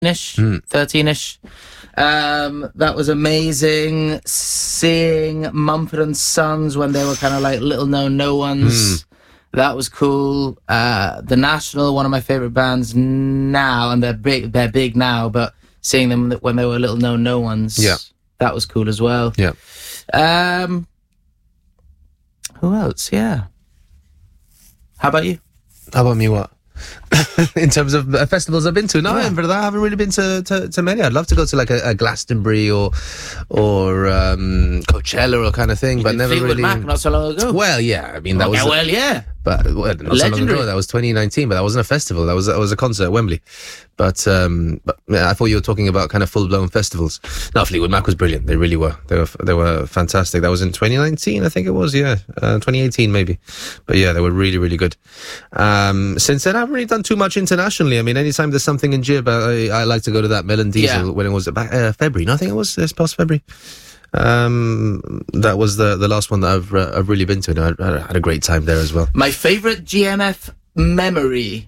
13-ish. That was amazing. Seeing Mumford & Sons when they were kind of like little known no ones. That was cool. The National, one of my favorite bands now, and they're big now, but seeing them when they were little known no ones, that was cool as well. Yeah. Who else? Yeah. How about you? How about me? What? In terms of festivals I've been to, no, I haven't really been to many. I'd love to go to like a Glastonbury or Coachella or kind of thing, but never Fleetwood really. Mac not so long ago. Well, yeah, I mean that was. But not so long ago. That was 2019, but that wasn't a festival. That was a concert at Wembley. But yeah, I thought you were talking about kind of full blown festivals. No, Fleetwood Mac was brilliant. They really were. They were fantastic. That was in 2019, I think it was. Yeah, 2018 maybe. But yeah, they were really, really good. Since then, I haven't really done too much internationally. I mean, anytime there's something in Jib, I like to go to that Melon Diesel when it was back February. No, I think it was this past February. That was the last one that I've really been to, and I had a great time there as well. My favorite GMF memory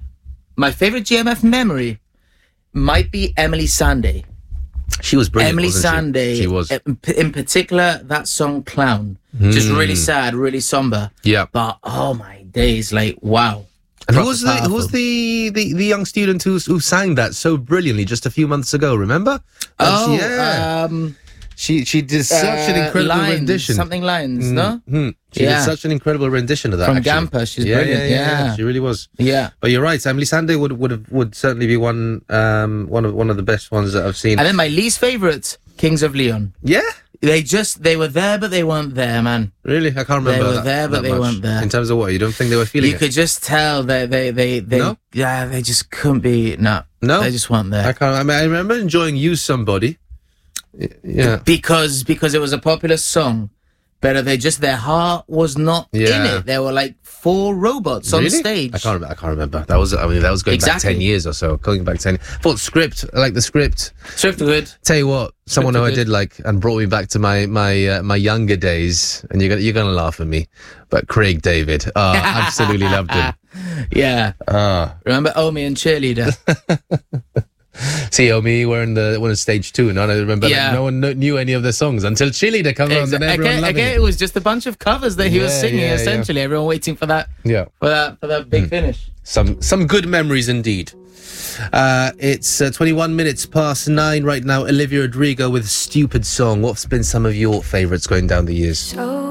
might be Emily Sandé. She was brilliant. Emily Sandé. She was. In particular, that song "Clown," just really sad, really somber. Yeah. But oh my days, like wow. And who was the young student who sang that so brilliantly just a few months ago? Remember? She did such an incredible rendition. Something Lines, no? She did such an incredible rendition of that. From Gampa, she's brilliant. Yeah, she really was. Yeah, but you're right. Emily Sandé would certainly be one of the best ones that I've seen. And then my least favorite, Kings of Leon. Yeah, they were there, but they weren't there, man. Really, I can't remember. They were there, but they weren't there. In terms of what, you don't think they were feeling? You could just tell they no? Yeah, they just couldn't be. No, they just weren't there. I remember enjoying "Use Somebody." Yeah, because it was a popular song, but their heart was not in it. There were like 4 robots on stage. I can't remember. That was going back 10 years or so. Going back 10. Thought Script, I like the Script. Script good. Tell you what, someone who I did like and brought me back to my younger days, and you're gonna laugh at me, but Craig David, absolutely loved him. Yeah. Remember Omi and Cheerleader? See, Omi were in stage 2, and I remember no one knew any of the songs until Cheerleader came on, and everyone loved it. It was just a bunch of covers that he was singing, essentially. Everyone waiting for that. Yeah. For that big finish. Some good memories indeed. It's 21 minutes past 9 right now. Olivia Rodrigo with Stupid Song. What's been some of your favourites going down the years?